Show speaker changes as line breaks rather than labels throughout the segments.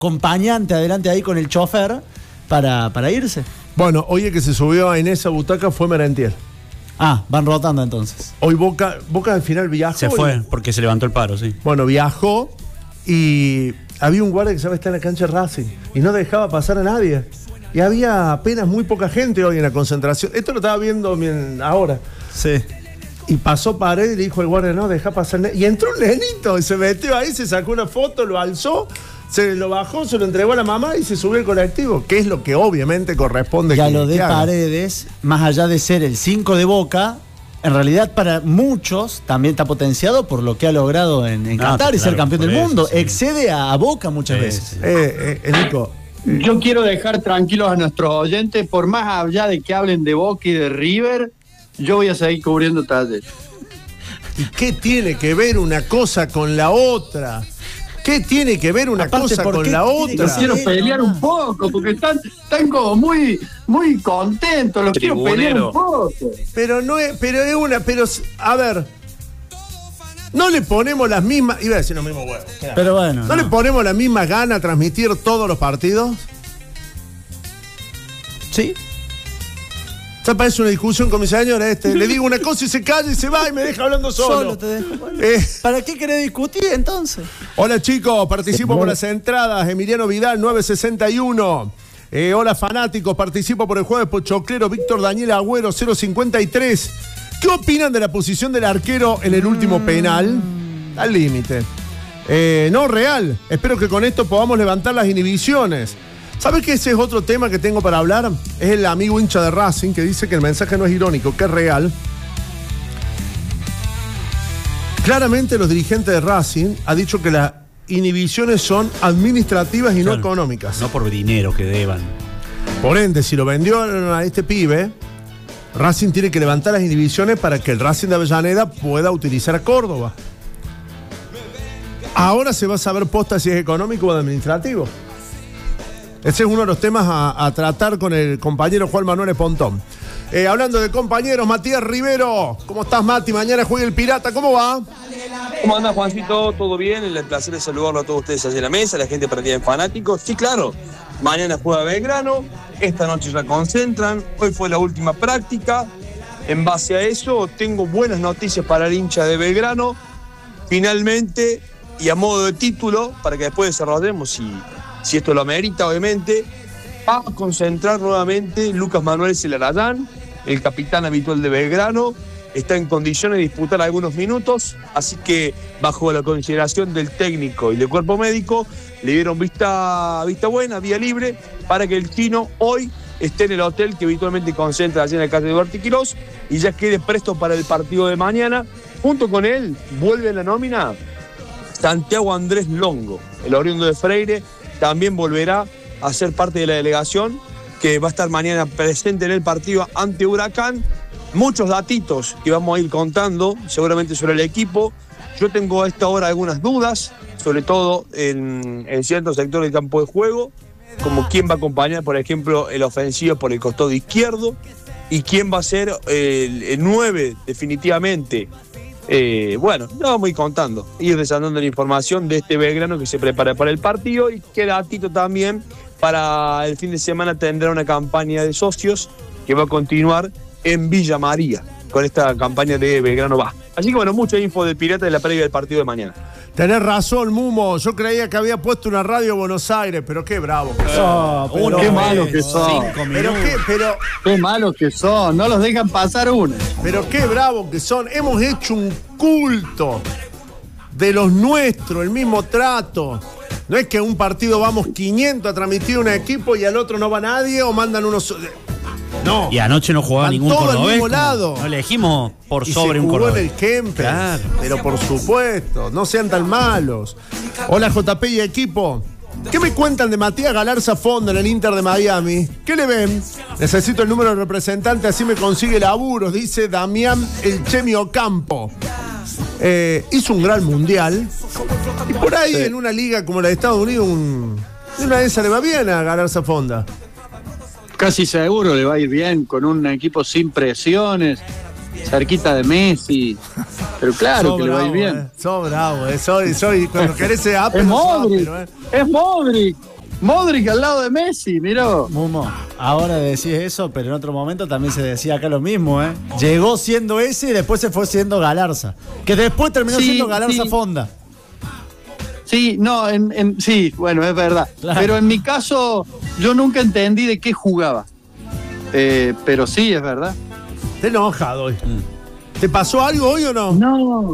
acompañante adelante ahí con el chofer para irse.
Bueno, hoy el que se subió en esa butaca fue Merentiel.
Ah, van rotando entonces.
Hoy Boca al final viajó.
Se fue porque se levantó el paro, sí.
Bueno, viajó y había un guardia que sabe estar en la cancha de Racing y no dejaba pasar a nadie. Y había apenas muy poca gente hoy en la concentración. Esto lo estaba viendo ahora.
Sí.
Y pasó Paredes y le dijo al guardia, no, deja pasar. Y entró un nenito y se metió ahí, se sacó una foto, lo alzó, se lo bajó, se lo entregó a la mamá y se subió al colectivo, que es lo que obviamente corresponde.
Ya lo de Paredes, más allá de ser el 5 de Boca, en realidad para muchos también está potenciado por lo que ha logrado en Qatar y ser campeón del mundo. Sí. Excede a Boca muchas veces.
Nico.
Yo quiero dejar tranquilos a nuestros oyentes, por más allá de que hablen de Boca y de River, yo voy a seguir cubriendo Talleres.
¿Y qué tiene que ver una cosa con la otra? ¿Qué tiene que ver una cosa con la otra?
Los quiero pelear un poco, porque están como muy contentos, los quiero pelear un poco.
A ver, no le ponemos las mismas, iba a decir los mismos huevos.
Pero bueno.
¿No le ponemos las mismas ganas a transmitir todos los partidos?
Sí.
Ya parece una discusión con mi señora Le digo una cosa y se calla y se va y me deja hablando solo.
Solo te dejo. Bueno, ¿para qué querés discutir entonces?
Hola chicos, participo por las entradas. Emiliano Vidal, 961. Hola fanáticos, participo por el jueves Pochoclero. Víctor Daniel Agüero, 053. ¿Qué opinan de la posición del arquero en el último penal? Al límite. No, real. Espero que con esto podamos levantar las inhibiciones. ¿Sabes que ese es otro tema que tengo para hablar? Es el amigo hincha de Racing que dice que el mensaje no es irónico, que es real. Claramente los dirigentes de Racing han dicho que las inhibiciones son administrativas y no económicas.
No por dinero que deban.
Por ende, si lo vendió a este pibe, Racing tiene que levantar las inhibiciones para que el Racing de Avellaneda pueda utilizar a Córdoba. Ahora se va a saber posta si es económico o administrativo. Ese es uno de los temas a tratar con el compañero Juan Manuel Espontón. Hablando de compañeros, Matías Rivero. ¿Cómo estás, Mati? Mañana juega el Pirata. ¿Cómo va?
¿Cómo anda, Juancito? ¿Todo bien? El placer de saludarlo a todos ustedes allí en la mesa, la gente prendida en Fanáticos. Sí, claro. Mañana juega Belgrano. Esta noche ya concentran. Hoy fue la última práctica. En base a eso, tengo buenas noticias para el hincha de Belgrano. Finalmente, y a modo de título, para que después desarrollemos si esto lo amerita, obviamente, va a concentrar nuevamente Lucas Manuel Celarayán, el capitán habitual de Belgrano. Está en condiciones de disputar algunos minutos, así que bajo la consideración del técnico y del cuerpo médico, le dieron vista buena, vía libre, para que el chino hoy esté en el hotel que habitualmente concentra allí en la calle de Duarte Quirós y ya quede presto para el partido de mañana. Junto con él, vuelve a la nómina Santiago Andrés Longo, el oriundo de Freire. También volverá a ser parte de la delegación que va a estar mañana presente en el partido ante Huracán. Muchos datitos que vamos a ir contando seguramente sobre el equipo. Yo tengo a esta hora algunas dudas, sobre todo en ciertos sectores del campo de juego, como quién va a acompañar, por ejemplo, el ofensivo por el costado izquierdo y quién va a ser el 9 definitivamente. Bueno, lo vamos a ir contando, ir desandando la información de este Belgrano que se prepara para el partido y que datito también para el fin de semana tendrá una campaña de socios que va a continuar en Villa María con esta campaña de Belgrano va. Así que bueno, mucha info del Pirata de la previa del partido de mañana.
Tenés razón, Mumo. Yo creía que había puesto una radio Buenos Aires, pero qué bravo que son.
Qué malos que son. Qué malos que son. No los dejan pasar una.
Pero qué bravo que son. Hemos hecho un culto de los nuestros, el mismo trato. No es que a un partido vamos 500 a transmitir un equipo y al otro no va nadie o mandan unos... No.
Y anoche no jugaba ningún
todo
cordobés.
Al mismo lado.
No elegimos por
y
sobre
se
un
jugó
cordobés.
En el Kempes,
claro.
Pero por supuesto, no sean tan malos. Hola JP y equipo. ¿Qué me cuentan de Matías Galarza Fonda en el Inter de Miami? ¿Qué le ven? Necesito el número del representante, así me consigue laburos, dice Damián El Chemi Ocampo. Hizo un gran mundial. Y por ahí en una liga como la de Estados Unidos, una de esas le va bien a Galarza Fonda.
Casi seguro le va a ir bien con un equipo sin presiones, cerquita de Messi. Pero claro que le va a ir bien.
Sos bravo, soy cuando querés ser Apple.
Es Modric. Modric al lado de Messi, miró.
Mumo, ahora decís eso, pero en otro momento también se decía acá lo mismo, ¿eh? Llegó siendo ese y después se fue siendo Galarza. Que después terminó siendo Galarza Fonda.
Sí, no, sí, bueno, es verdad. Claro. Pero en mi caso, yo nunca entendí de qué jugaba. Pero sí, es verdad.
¿Te enojado hoy? ¿Te pasó algo hoy o no?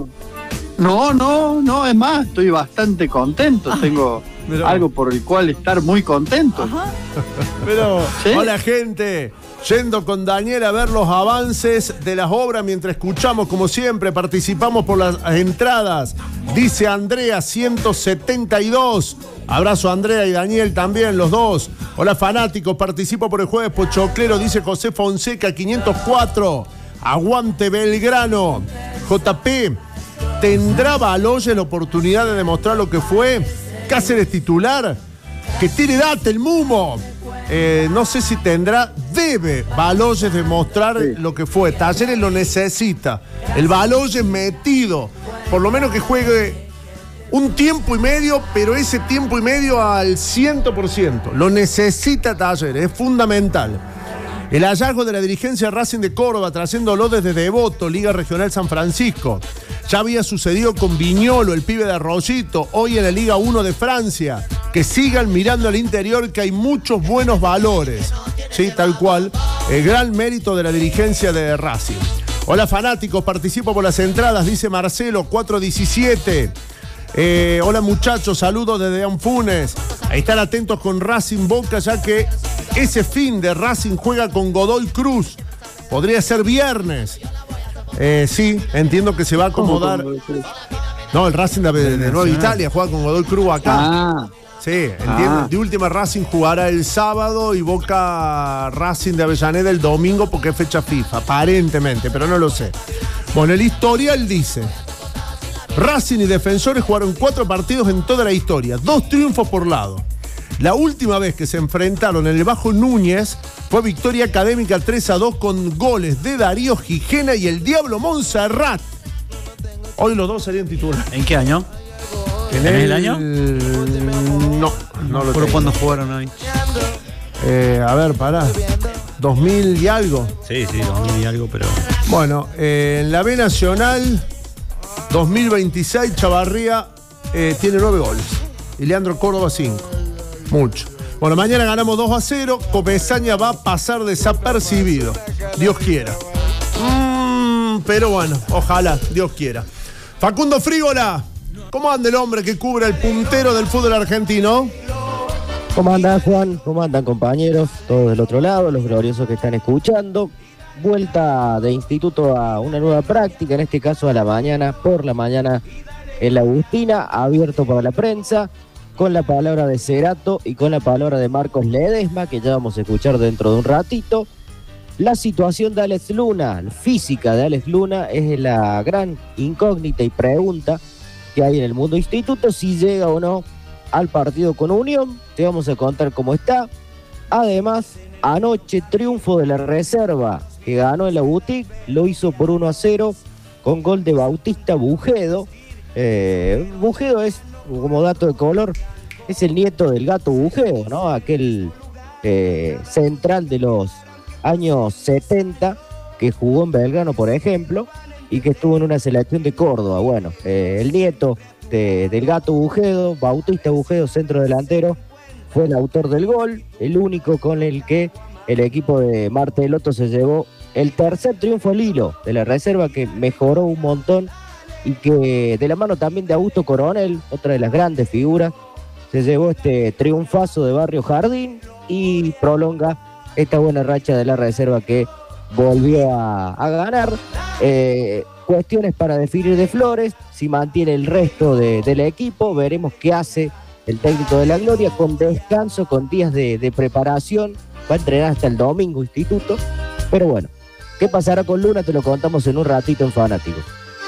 No, es más, estoy bastante contento. Tengo algo por el cual estar muy contento.
Ajá.
Pero, ¿sí? Hola gente, yendo con Daniel a ver los avances de las obras mientras escuchamos, como siempre, participamos por las entradas. Dice Andrea 172. Abrazo a Andrea y Daniel también, los dos. Hola fanáticos, participo por el jueves pochoclero, dice José Fonseca 504. Aguante Belgrano. JP, ¿tendrá Baloyes la oportunidad de demostrar lo que fue? Cáceres titular, que tire data el Mumo. No sé si tendrá, debe Baloyes demostrar lo que fue. Talleres lo necesita. El Baloyes metido, por lo menos que juegue un tiempo y medio, pero ese tiempo y medio al 100%. Lo necesita Talleres, es fundamental. El hallazgo de la dirigencia Racing de Córdoba, trayéndolo desde Devoto, Liga Regional San Francisco. Ya había sucedido con Viñolo, el pibe de Arroyito, hoy en la Liga 1 de Francia. Que sigan mirando al interior, que hay muchos buenos valores. Sí, tal cual. El gran mérito de la dirigencia de Racing. Hola fanáticos, participo por las entradas, dice Marcelo, 417. Hola muchachos, saludos desde Anfunes. Ahí están atentos con Racing Boca, ya que ese fin de Racing juega con Godoy Cruz. Podría ser viernes. Sí, entiendo que se va a acomodar. No, el Racing de Nueva Italia juega con Godoy Cruz acá. Sí, entiendo. De última, Racing jugará el sábado y Boca Racing de Avellaneda el domingo porque es fecha FIFA, aparentemente, pero no lo sé. Bueno, el historial dice: Racing y Defensores jugaron 4 partidos en toda la historia, 2 triunfos por lado. La última vez que se enfrentaron en el Bajo Núñez fue victoria académica 3-2 con goles de Darío Gijena y el Diablo Montserrat. Hoy los dos serían titulares.
¿En qué año?
¿En el año? No lo
¿Pero cuándo jugaron hoy?
A ver, pará. 2000 y algo.
Sí, 2000 y algo, pero...
Bueno, en la B Nacional 2026, Chavarría tiene 9 goles. Y Leandro Córdoba 5. Mucho. Bueno, mañana ganamos 2-0. Comesaña va a pasar desapercibido. Dios quiera. Pero bueno, ojalá, Dios quiera. Facundo Frígola, ¿cómo anda el hombre que cubre el puntero del fútbol argentino?
¿Cómo andan, Juan? ¿Cómo andan, compañeros? Todos del otro lado, los gloriosos que están escuchando. Vuelta de instituto a una nueva práctica, en este caso a la mañana, por la mañana en la Agustina, abierto para la prensa, con la palabra de Cerato y con la palabra de Marcos Ledesma, que ya vamos a escuchar dentro de un ratito. La situación de Alex Luna, la física de Alex Luna, es la gran incógnita y pregunta que hay en el mundo instituto, si llega o no al partido con Unión. Te vamos a contar cómo está. Además, anoche triunfo de la reserva, que ganó en la Boutique, lo hizo por 1-0 con gol de Bautista Bujedo. Bujedo es, como dato de color, es el nieto del Gato Bujedo, ¿no? Aquel central de los años 70 que jugó en Belgrano, por ejemplo, y que estuvo en una selección de Córdoba. Bueno, el nieto del Gato Bujedo, Bautista Bujedo, centro delantero, fue el autor del gol, el único con el que el equipo de Martelotto se llevó el tercer triunfo al hilo de la reserva, que mejoró un montón y que de la mano también de Augusto Coronel, otra de las grandes figuras, se llevó este triunfazo de Barrio Jardín y prolonga esta buena racha de la reserva que volvió a ganar. Cuestiones para definir de Flores, si mantiene el resto del equipo, veremos qué hace el técnico de la Gloria, con descanso, con días de preparación, va a entrenar hasta el domingo instituto, pero bueno, ¿qué pasará con Luna? Te lo contamos en un ratito en Fanáticos.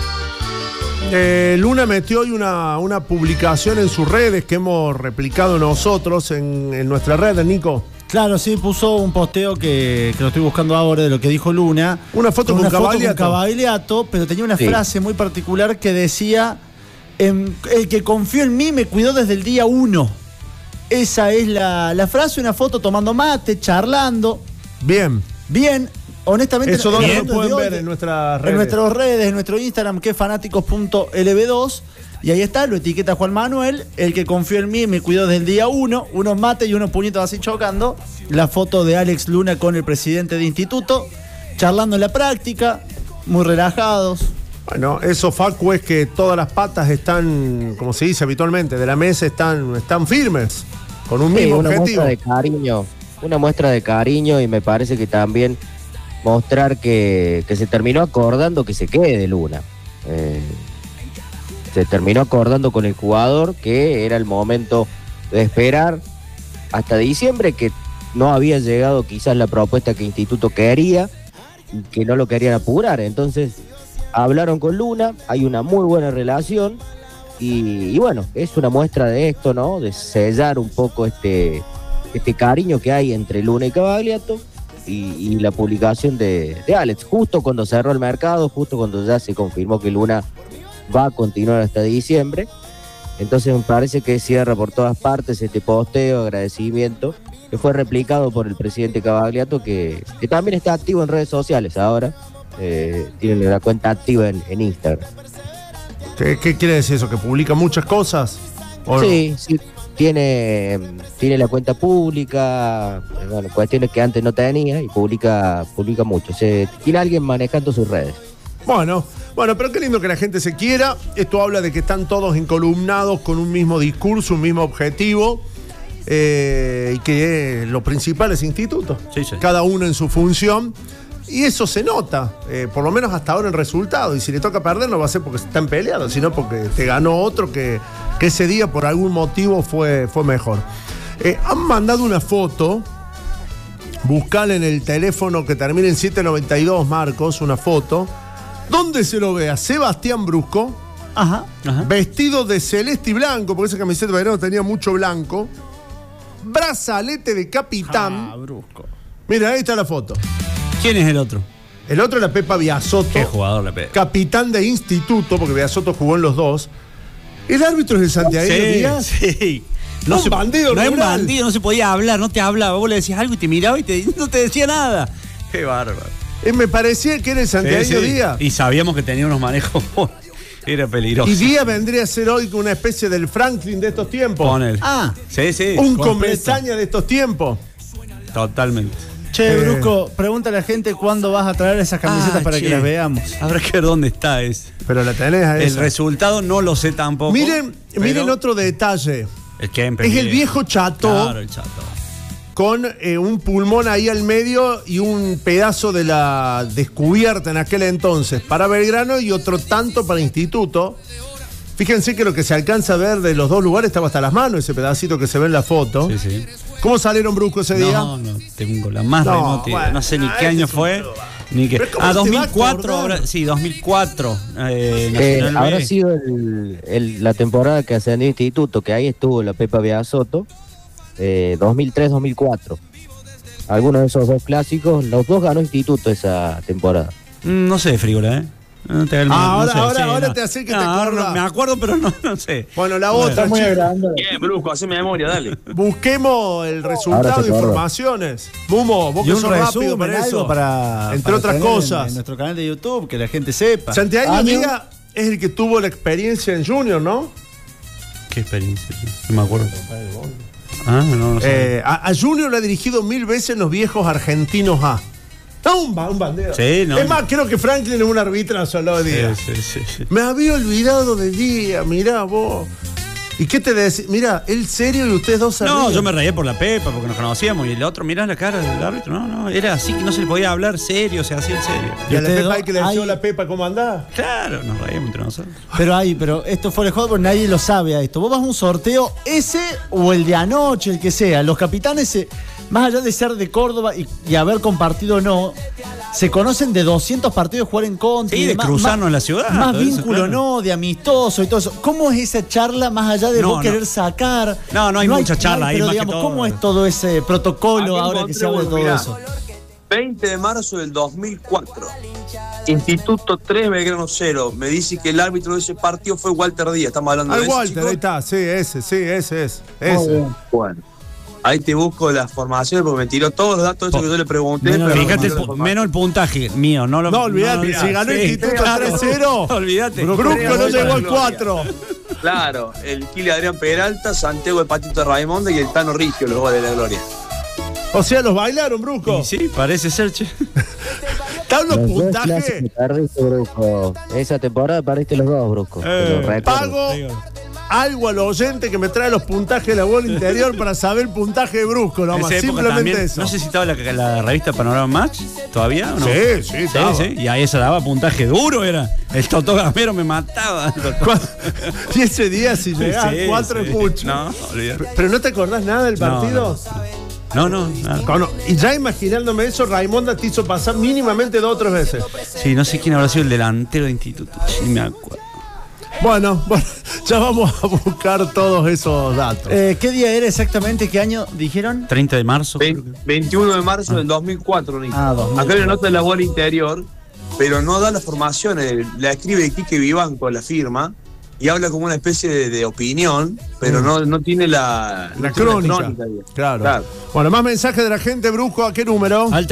Luna metió hoy una publicación en sus redes que hemos replicado nosotros en nuestra red, Nico.
Claro, sí, puso un posteo que lo estoy buscando ahora de lo que dijo Luna.
Una foto con
Cavagliato, pero tenía una frase muy particular que decía: el que confió en mí me cuidó desde el día 1. Esa es la frase, una foto tomando mate, charlando.
Bien.
Bien, honestamente.
Eso lo pueden ver en nuestras redes.
En nuestras redes, en nuestro Instagram, que es fanáticos.lb2. Y ahí está, lo etiqueta Juan Manuel, el que confió en mí y me cuidó desde el día 1. Unos mates y unos puñitos así chocando. La foto de Alex Luna con el presidente de instituto, charlando en la práctica, muy relajados.
Bueno, eso, Facu, es que todas las patas están, como se dice habitualmente, de la mesa están firmes, con un mismo objetivo.
Una muestra de cariño, y me parece que también mostrar que se terminó acordando que se quede Luna. Se terminó acordando con el jugador que era el momento de esperar hasta diciembre, que no había llegado quizás la propuesta que Instituto quería y que no lo querían apurar. Entonces hablaron con Luna, hay una muy buena relación y bueno, es una muestra de esto, ¿no? De sellar un poco este cariño que hay entre Luna y Cavagliato, y la publicación de Alex, justo cuando cerró el mercado, justo cuando ya se confirmó que Luna va a continuar hasta diciembre. Entonces me parece que cierra por todas partes este posteo, agradecimiento, que fue replicado por el presidente Cavagliato, que también está activo en redes sociales ahora. Tiene la cuenta activa en Instagram.
¿Qué quiere decir eso? ¿Que publica muchas cosas?
Sí, sí, tiene la cuenta pública, bueno, cuestiones que antes no tenía, y publica mucho. Tiene alguien manejando sus redes. Bueno,
pero qué lindo que la gente se quiera. Esto habla de que están todos encolumnados con un mismo discurso, un mismo objetivo, y que lo principal es instituto.
Sí.
Cada uno en su función. Y eso se nota, por lo menos hasta ahora en resultado. Y si le toca perder, no va a ser porque están peleados, sino porque te ganó otro que ese día por algún motivo fue mejor. Han mandado una foto. Buscale en el teléfono que termina en 792, Marcos, una foto. ¿Dónde se lo ve? A Sebastián Brusco, vestido de celeste y blanco, porque esa camiseta de verano tenía mucho blanco. Brazalete de capitán.
Brusco.
Mira, ahí está la foto.
¿Quién es el otro?
El otro era Pepa Biasotto.
Qué jugador la Pepa.
Capitán de instituto, porque Biasotto jugó en los dos. ¿El árbitro es el santiagueño Díaz?
Sí.
No es un bandido,
no es un bandido, no se podía hablar, no te hablaba. Vos le decías algo y te miraba y no te decía nada. Qué bárbaro.
Me parecía que era el santiagueño Díaz.
Y sabíamos que tenía unos manejos. Era peligroso.
Y Díaz vendría a ser hoy una especie del Franklin de estos tiempos.
Con él. Sí.
Un Comesaña de estos tiempos.
Totalmente.
Che, Brusco, pregunta a la gente cuándo vas a traer esas camisetas para que las veamos.
Habrá que ver dónde está ese.
Pero la tenés a esa.
El resultado no lo sé tampoco.
Miren otro detalle. Es el viejo Chato.
Claro, el Chato.
Con un pulmón ahí al medio y un pedazo de la descubierta en aquel entonces para Belgrano y otro tanto para Instituto. Fíjense que lo que se alcanza a ver de los dos lugares estaba hasta las manos, ese pedacito que se ve en la foto.
Sí.
¿Cómo salieron Brusco ese día?
No tengo la más remota. Bueno, no sé ni qué año fue. Ni qué. 2004. Sí, 2004.
Habrá sido la temporada que ascendió Instituto, que ahí estuvo la Pepa Biasotto. 2003-2004. Algunos de esos dos clásicos, los dos ganó Instituto esa temporada.
No sé, Frígola, No te
ahora te hace que te acuerdas.
Me acuerdo, pero no sé.
Bueno, la otra.
Bien, Brusco, haceme memoria, dale.
Busquemos el resultado de informaciones. Mumo, vos que sos rápido para eso. Entre otras cosas.
En nuestro canal de YouTube, que la gente sepa.
Santiago Díaz es el que tuvo la experiencia en Junior, ¿no?
¿Qué experiencia? No me acuerdo. No sé.
A Junior lo ha dirigido 1000 veces en los viejos argentinos A. Un bandero.
Sí, no.
Es más, creo que Franklin es un arbitrazo de Díaz.
Sí.
Me había olvidado de Díaz, mirá vos. ¿Y qué te decís? Mirá, él serio y ustedes dos
No, yo me reía por la Pepa porque nos conocíamos. Y el otro, mirá la cara del árbitro. No, era así que no se le podía hablar serio, se hacía en serio.
¿Y a la Pepa hay que le decía a la Pepa cómo andaba?
Claro, nos reíamos entre nosotros.
Pero esto fuera de juego porque nadie lo sabe a esto. Vos vas a un sorteo, ese o el de anoche, el que sea. Los capitanes, más allá de ser de Córdoba y haber compartido o no, se conocen de 200 partidos de jugar en contra.
Sí, de cruzarnos en la ciudad.
Más vínculo, claro. No, de amistoso y todo eso. ¿Cómo es esa charla más allá de vos querer sacar?
No hay mucha charla ahí.
Pero digamos, ¿cómo es todo ese protocolo ahora que se habla de todo eso?
20 de marzo del 2004. Instituto 3, Belgrano 0. Me dice que el árbitro de ese partido fue Walter Díaz. Estamos hablando de ese,
Walter,
chicos.
ahí está. Sí, ese es.
Bueno, ahí te busco las formaciones porque me tiró todos los datos esos que yo le pregunté.
Menos,
pero
fíjate,
menos
el puntaje mío. No
olvidate, si ganó el Instituto 3-0,
olvídate.
Brusco no llegó al 4.
Claro, el Kili Adrián Peralta, Santiago de Patito Raimonda y el Tano Rigio, los goles de la gloria.
O sea, los bailaron, Brusco.
Sí, parece ser, che.
¿Están los puntajes?
Perdiste, Brusco. Esa temporada perdiste los dos, Brusco.
Pago algo al oyente que me trae los puntajes de la bola interior para saber el puntaje de Brusco, nomás. Simplemente
también,
eso.
No sé si estaba la revista Panorama Match todavía o no.
Sí, estaba.
Sí. Y ahí esa daba puntaje duro, era. El Totó Gamero me mataba.
Y ese día, si llegaba 4 es mucho.
No, olvídate.
¿Pero no te acordás nada del partido?
No, nada.
Y ya imaginándome eso, Raimonda te hizo pasar mínimamente 2 o 3 veces.
Sí, no sé quién habrá sido el delantero de Instituto. Ni me acuerdo.
Bueno, ya vamos a buscar todos esos datos.
¿Qué día era exactamente? ¿Qué año dijeron?
30 de marzo.
21 de marzo del 2004, Nico.
2004.
Acá hay una nota de la bola interior, pero no da las formaciones. La escribe Quique Vivanco, la firma, y habla como una especie de opinión, pero no tiene la
crónica. Claro. Bueno, más mensajes de la gente, Brusco, ¿a qué número?
Al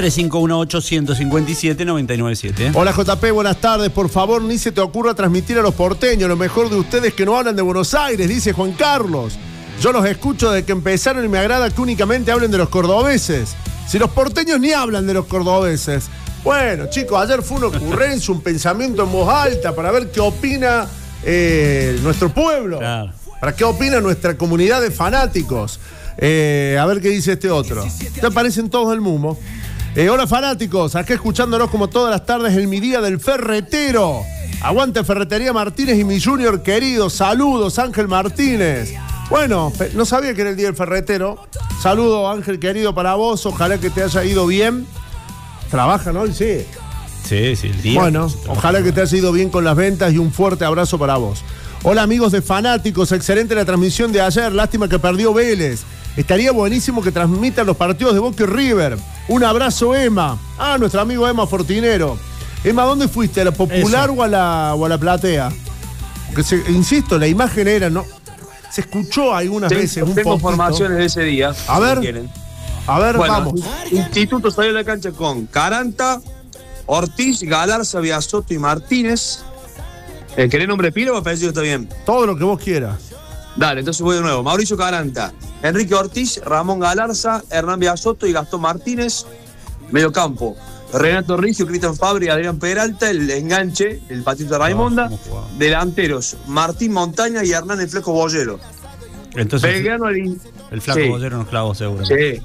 351-857-997.
Hola JP, buenas tardes. Por favor, ni se te ocurra transmitir a los porteños. Lo mejor de ustedes que no hablan de Buenos Aires, dice Juan Carlos. Yo los escucho desde que empezaron y me agrada que únicamente hablen de los cordobeses. Si los porteños ni hablan de los cordobeses. Bueno, chicos, ayer fue una ocurrencia, un pensamiento en voz alta para ver qué opina nuestro pueblo.
Claro.
¿Para qué opina nuestra comunidad de fanáticos? A ver qué dice este otro. Ya aparecen todos del mumo. Hola fanáticos, acá escuchándonos como todas las tardes en mi día del ferretero. Aguante Ferretería Martínez y mi junior querido. Saludos, Ángel Martínez. Bueno, no sabía que era el día del ferretero. Saludo, Ángel querido, para vos. Ojalá que te haya ido bien. ¿Trabajan hoy? Sí.
Sí, el día.
Bueno, ojalá que te haya ido bien con las ventas y un fuerte abrazo para vos. Hola amigos de fanáticos, excelente la transmisión de ayer, lástima que perdió Vélez. Estaría buenísimo que transmitan los partidos de Boca y River. Un abrazo, Emma. Nuestro amigo Emma Fortinero. Emma, ¿dónde fuiste? ¿A la Popular o a la Platea? Porque insisto, la imagen era, ¿no? Se escuchó algunas veces un
Tengo
poquito.
formaciones de ese día.
A ver.
Si quieren.
Bueno,
vamos.
vamos.
Instituto salió a la cancha con Caranta, Ortiz, Galarza, Biasotto y Martínez. ¿Querés nombre pila o parece que está bien?
Todo lo que vos quieras.
Dale, entonces voy de nuevo. Mauricio Caranta, Enrique Ortiz, Ramón Galarza, Hernán Biasotto y Gastón Martínez. Medio campo. Renato Rigio, Cristian Fabri, Adrián Peralta, el enganche, el Patito de Raimonda. Delanteros, Martín Montaña y Hernán el Flaco Bollero.
Entonces,
Belgrano,
el Flaco Bollero nos clavó seguro.
Sí.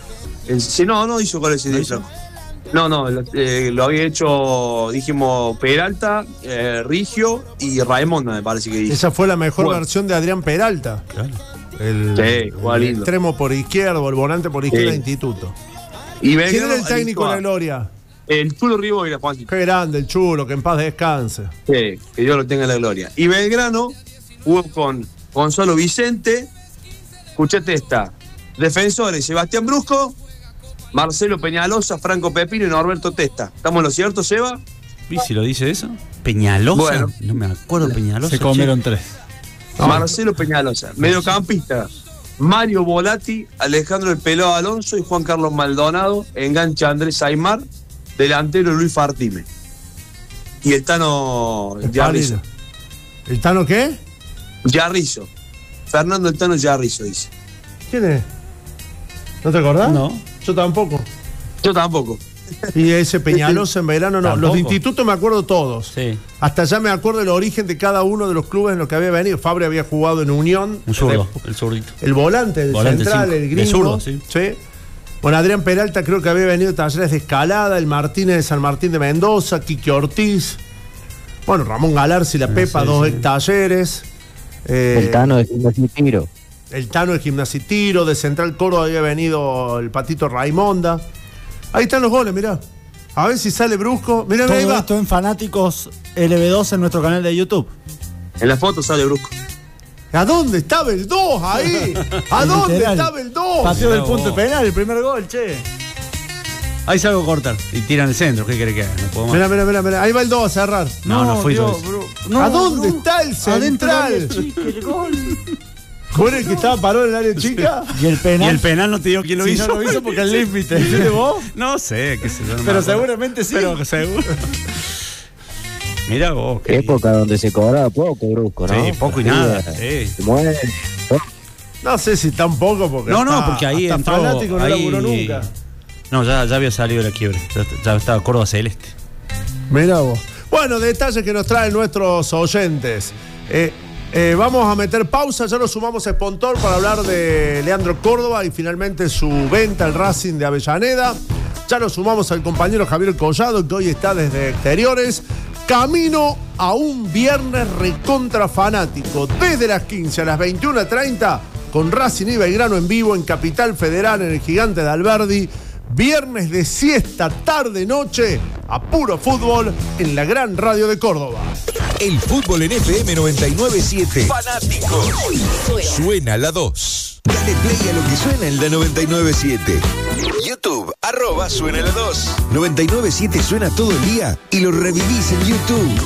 No hizo goles ese día. No, lo había hecho, dijimos, Peralta, Rigio y Raimonda, me parece que dice.
Esa fue la mejor versión de Adrián Peralta.
Claro.
El extremo por izquierdo, el volante por izquierda de Instituto.
Y
¿Quién era el técnico de la Gloria?
El Chulo Riboira, Juan.
Qué grande el Chulo, que en paz descanse.
Sí, que Dios lo tenga en la gloria. Y Belgrano jugó con Gonzalo Vicente, escuchate esta, defensores Sebastián Brusco, Marcelo Peñalosa, Franco Pepino y Norberto Testa. ¿Estamos en lo cierto, Seba?
¿Y si lo dice eso? ¿Peñalosa?
Bueno.
No me acuerdo Peñalosa.
Se comieron 3.
Marcelo Peñalosa, mediocampista. Mario Volati, Alejandro El Pelado Alonso y Juan Carlos Maldonado, engancha Andrés Aymar, delantero Luis Fartime. Y el Tano Yarrizo.
¿El Tano qué?
Yarrizo. Fernando el Tano Yarrizo, dice.
¿Quién es? ¿No te acordás?
No.
Yo tampoco.
Yo tampoco.
Y ese Peñalosa en verano no.
¿Tampoco?
Los de Instituto me acuerdo todos.
Sí.
Hasta ya me acuerdo del origen de cada uno de los clubes en los que había venido. Fabri había jugado en Unión.
Un zurdo, el zurdito.
El volante, el central,
cinco.
el gringo.
De zurdo, sí.
Bueno, Adrián Peralta creo que había venido de Talleres de Escalada, el Martínez de San Martín de Mendoza, Quique Ortiz. Bueno, Ramón Galarza y la Pepa, dos ex Talleres.
El Tano de Gimnasia y Tiro.
El Tano de Gimnasia y Tiro, de Central Córdoba había venido el Patito Raimonda. Ahí están los goles, mirá. A ver si sale Brusco. Mirá, ahí
Todo
va.
esto en Fanáticos LB2 en nuestro canal de YouTube.
En la foto sale Brusco.
¿A dónde estaba el 2 ahí? ¿A dónde
Literal.
estaba el 2?
Paseo del punto penal, el primer gol, che.
Ahí salgo a cortar. Y tiran el centro. ¿Qué querés que haga? No puedo más.
Mirá. Ahí va el 2 a cerrar.
No fui yo.
¿A dónde está el central?
El gol.
¿Fue el que estaba parado en el área chica?
Y el penal.
Y el penal no te digo quién lo hizo.
No lo hizo porque al límite. ¿Hiciste vos?
No sé, qué sé yo.
Pero seguramente sí.
Pero seguro. Mira vos.
Época donde se cobraba poco, Brusco, ¿no?
Sí, poco y nada. Sí.
Se mueve.
No sé si tampoco porque
porque ahí
hasta
entró,
Fanático no
ahí,
laburó nunca.
No, ya había salido de la quiebre. Ya estaba Córdoba Celeste.
Mirá vos. Bueno, detalles que nos traen nuestros oyentes. Vamos a meter pausa, ya nos sumamos a Espontor para hablar de Leandro Córdoba y finalmente su venta al Racing de Avellaneda. Ya nos sumamos al compañero Javier Collado, que hoy está desde Exteriores. Camino a un viernes recontra fanático, desde las 15 a las 21:30, con Racing y Belgrano en vivo en Capital Federal, en el Gigante de Alberdi. Viernes de siesta, tarde-noche, a puro fútbol en la gran radio de Córdoba.
El fútbol en FM 99.7. Fanáticos. Suena la 2. Dale play a lo que suena en la 99.7. YouTube, @suena la 2. 99.7 suena todo el día y lo revivís en YouTube.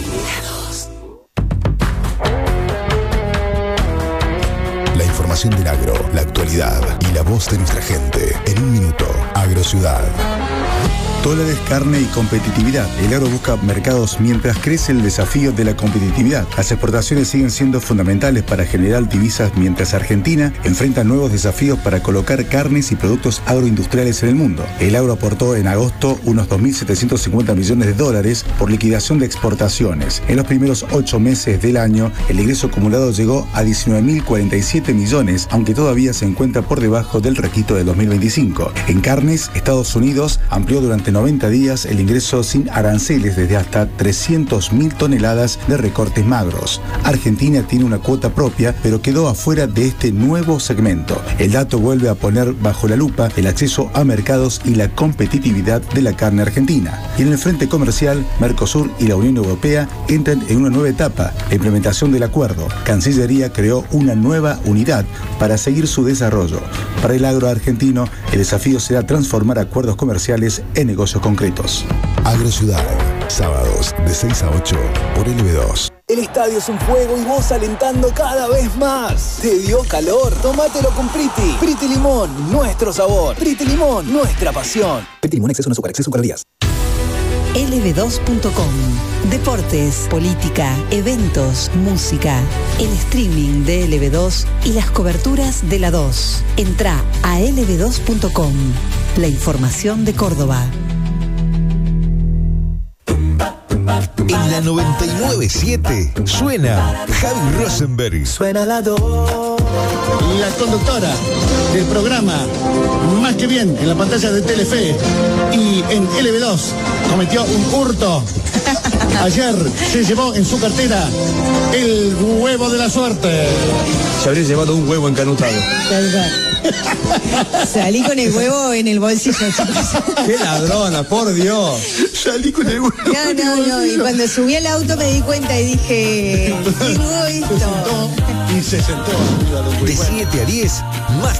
La información del agro, la actualidad y la voz de nuestra gente. En un minuto, AgroCiudad.
Dólares, carne y competitividad. El agro busca mercados mientras crece el desafío de la competitividad. Las exportaciones siguen siendo fundamentales para generar divisas mientras Argentina enfrenta nuevos desafíos para colocar carnes y productos agroindustriales en el mundo. El agro aportó en agosto unos 2.750 millones de dólares por liquidación de exportaciones. En los primeros 8 meses del año, el ingreso acumulado llegó a 19.047 millones, aunque todavía se encuentra por debajo del requisito de 2025. En carnes, Estados Unidos amplió durante 90 días el ingreso sin aranceles desde hasta 300.000 toneladas de recortes magros. Argentina tiene una cuota propia, pero quedó afuera de este nuevo segmento. El dato vuelve a poner bajo la lupa el acceso a mercados y la competitividad de la carne argentina. Y en el frente comercial, Mercosur y la Unión Europea entran en una nueva etapa, la implementación del acuerdo. Cancillería creó una nueva unidad para seguir su desarrollo. Para el agro argentino, el desafío será transformar acuerdos comerciales en negocios concretos.
AgroCiudad, sábados de 6 a 8 por LB2.
El estadio es un fuego y vos alentando cada vez más. ¿Te dio calor? Tómatelo con Priti. Priti Limón, nuestro sabor. Priti Limón, nuestra pasión. Priti Limón, exceso no azúcar, exceso calorías.
lb2.com. Deportes, política, eventos, música, el streaming de LB2 y las coberturas de la 2. Entrá a lb2.com. La información de Córdoba.
En la 99.7 suena Javi Rosenberg.
Suena la 2.
La conductora del programa Más que Bien en la pantalla de Telefe y en LB2 cometió un hurto. Ayer se llevó en su cartera el huevo de la suerte.
Se habría llevado un huevo encanutado.
Salí con el huevo en el bolsillo.
¡Qué ladrona, por Dios! Salí con el huevo.
No. Y cuando subí al auto me di cuenta y dije, ¿qué huevo esto?
Y se sentó.
De 7 a 10, más